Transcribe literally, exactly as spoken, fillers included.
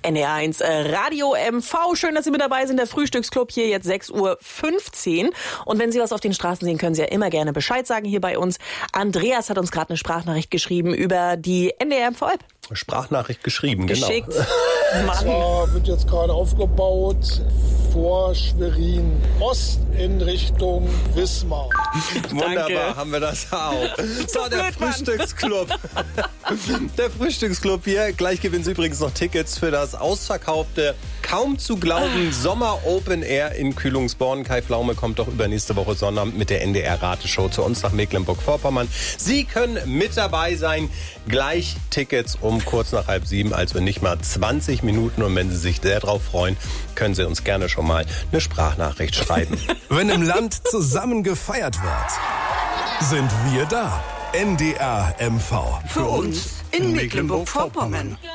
N D R eins äh, Radio M V. Schön, dass Sie mit dabei sind. Der Frühstücksclub hier jetzt sechs Uhr fünfzehn. Und wenn Sie was auf den Straßen sehen, können Sie ja immer gerne Bescheid sagen hier bei uns. Andreas hat uns gerade eine Sprachnachricht geschrieben über die N D R M V-App. Sprachnachricht geschrieben, Geschickt. genau. Und zwar wird jetzt gerade aufgebaut vor Schwerin Ost in Richtung Wismar. Wunderbar, Danke. haben wir das auch. So, der Frühstücksclub. Der Frühstücksclub hier. Gleich gewinnen Sie übrigens noch Tickets für das ausverkaufte, kaum zu glauben, Sommer Open Air in Kühlungsborn. Kai Pflaume kommt doch übernächste Woche Sonnabend mit der N D R-Rateshow zu uns nach Mecklenburg-Vorpommern. Sie können mit dabei sein. Gleich Tickets um kurz nach halb sieben, also nicht mal zwanzig Minuten. Und wenn Sie sich sehr drauf freuen, können Sie uns gerne schon mal eine Sprachnachricht schreiben. Wenn im Land zusammen gefeiert wird, sind wir da. N D R M V. Für uns in Mecklenburg-Vorpommern.